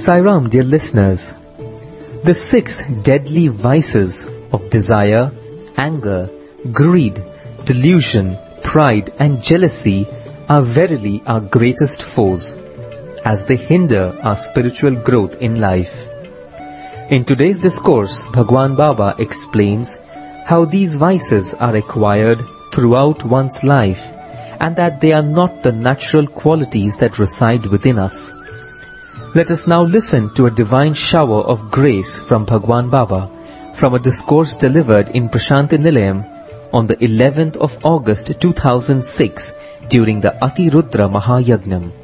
Sai Ram, dear listeners. The 6 deadly vices of desire, anger, greed, delusion, pride and jealousy are verily our greatest foes, as they hinder our spiritual growth in life. In today's discourse, Bhagwan Baba explains how these vices are acquired throughout one's life and that they are not the natural qualities that reside within us. Let us now listen to a divine shower of grace from Bhagwan Baba from a discourse delivered in Prashanti Nilayam on the 11th of August 2006 during the Ati Rudra Mahayagnam.